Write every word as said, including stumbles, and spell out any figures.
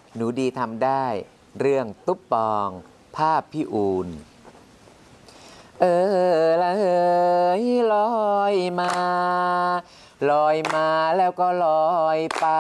หนูดีทำได้เรื่องตุ๊บปองภาพพี่อูนเออละเอยลอยมาลอยมาแล้วก็ลอยไป